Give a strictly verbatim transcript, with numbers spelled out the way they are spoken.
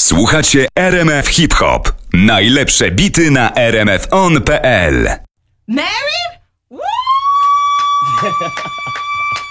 Słuchacie R M F Hip Hop. Najlepsze bity na r m f on kropka p l. Married? Woo!